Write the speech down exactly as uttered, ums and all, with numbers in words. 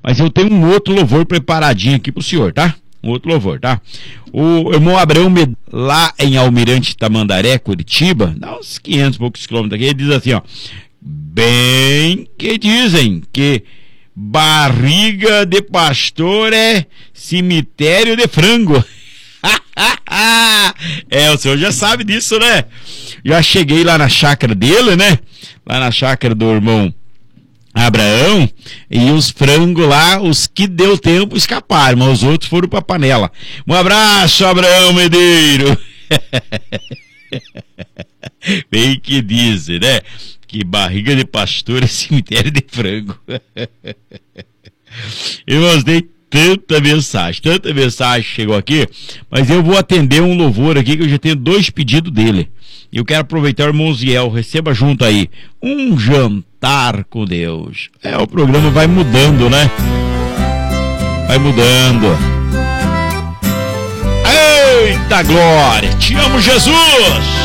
Mas eu tenho um outro louvor preparadinho aqui pro senhor, tá? Um outro louvor, tá? O irmão Abraão, lá em Almirante Tamandaré, Curitiba, dá uns quinhentos e poucos quilômetros aqui, ele diz assim, ó: bem que dizem que barriga de pastor é cemitério de frango. É, o senhor já sabe disso, né? Já cheguei lá na chácara dele, né? Lá na chácara do irmão Abraão, e os frangos lá, os que deu tempo escaparam, mas os outros foram pra panela. Um abraço, Abraão Medeiro. Bem que dizem, né? Que barriga de pastor é cemitério de frango. Irmãos, dei tanta mensagem, tanta mensagem chegou aqui, mas eu vou atender um louvor aqui que eu já tenho dois pedidos dele. E eu quero aproveitar, o irmão Ziel, receba junto aí um jantar com Deus. É, o programa vai mudando, né? Vai mudando. Eita glória! Te amo, Jesus!